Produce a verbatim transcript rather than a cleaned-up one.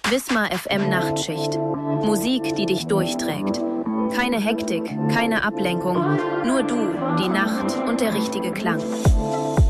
Wismar F M Nachtschicht. Musik, die dich durchträgt. Keine Hektik, keine Ablenkung, nur du, die Nacht und der richtige Klang.